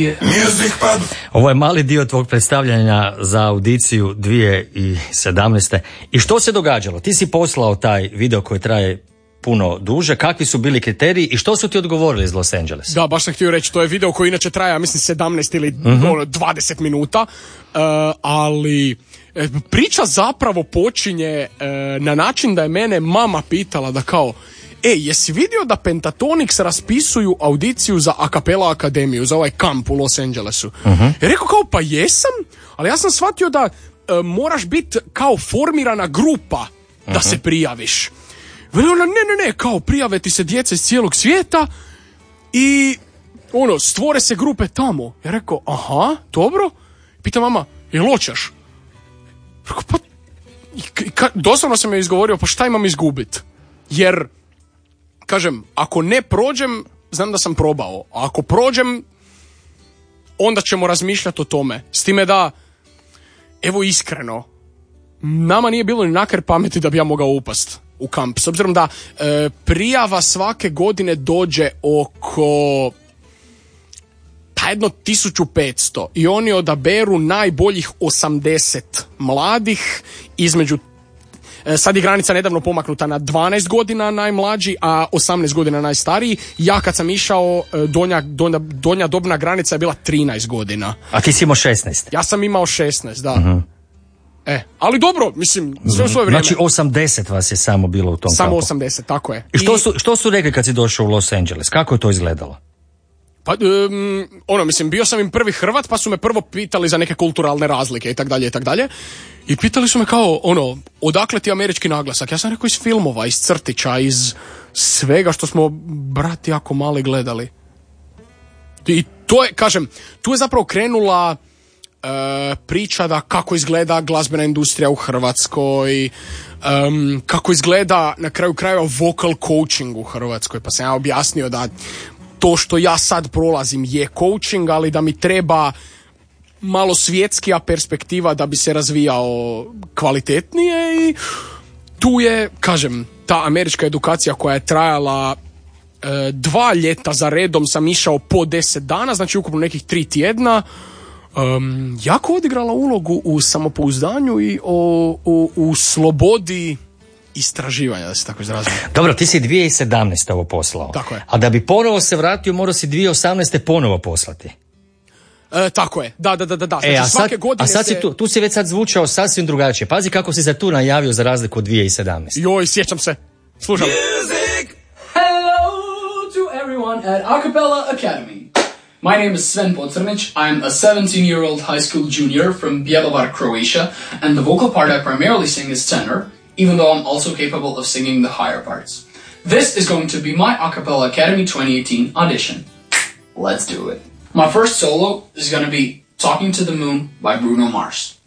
Ovo je mali dio tvog predstavljanja za audiciju 2017. I što se događalo? Ti si poslao taj video koji traje puno duže. Kakvi su bili kriteriji i što su ti odgovorili iz Los Angelesa? Da, baš sam htio reći, to je video koji inače traja, mislim, 17 ili 20 minuta, ali priča zapravo počinje na način da je mene mama pitala da kao, jesi vidio da Pentatonix raspisuju audiciju za A Cappella Akademiju, za ovaj kamp u Los Angelesu? I rekao kao, pa jesam, ali ja sam shvatio da moraš biti kao formirana grupa da se prijaviš. Veli ona, ne, kao prijave ti se djeca iz cijelog svijeta i stvore se grupe tamo. Ja rekao, aha, dobro. Pita mama, jel hoćeš? Rekao, pa, doslovno sam joj izgovorio, pa šta imam izgubit? Jer, kažem, ako ne prođem, znam da sam probao. A ako prođem, onda ćemo razmišljati o tome. S time da, evo iskreno, nama nije bilo ni nakar pameti da bi ja mogao upast u kamp. S obzirom da prijava svake godine dođe oko jedno 1500 i oni odaberu najboljih 80 mladih između, sad je granica nedavno pomaknuta na 12 godina najmlađi, a 18 godina najstariji. Ja kad sam išao, donja dobna granica je bila 13 godina. A ti si imao 16? Ja sam imao 16, da. Ali dobro, mislim, sve u svoje vrijeme. Znači 80 vas je samo bilo u tom samo kampu. 80, tako je. I što su rekli kad si došao u Los Angeles? Kako je to izgledalo? Pa, mislim, bio sam im prvi Hrvat, pa su me prvo pitali za neke kulturalne razlike i tak dalje. I pitali su me kao, odakle ti američki naglasak? Ja sam rekao iz filmova, iz crtića, iz svega što smo, brati, jako mali gledali. I to je, kažem, tu je zapravo krenula priča da kako izgleda glazbena industrija u Hrvatskoj, kako izgleda na kraju krajeva vocal coaching u Hrvatskoj. Pa sam ja objasnio da to što ja sad prolazim je coaching, ali da mi treba malo svjetskija perspektiva da bi se razvijao kvalitetnije. I tu je, kažem, ta američka edukacija koja je trajala 2 ljeta za redom, sam išao po 10 dana, znači ukupno nekih 3 tjedna. Jako odigrala ulogu u samopouzdanju i u slobodi istraživanja, da se tako izrazim. Dobro, ti si 2017. ovo poslao. Tako je. A da bi ponovo se vratio, morao si 2018. ponovo poslati. Tako je, da. Znači, svake godine a sad si tu si već sad zvučao sasvim drugačije. Pazi kako si se tu najavio za razliku od 2017. Joj, sjećam se. Slušam. Music! Hello to everyone at A Cappella Academy. My name is Sven Pocrnic. I'm a 17-year-old high school junior from Bjelovar, Croatia, and the vocal part I primarily sing is tenor, even though I'm also capable of singing the higher parts. This is going to be my A Cappella Academy 2018 audition. Let's do it. My first solo is going to be Talking to the Moon by Bruno Mars.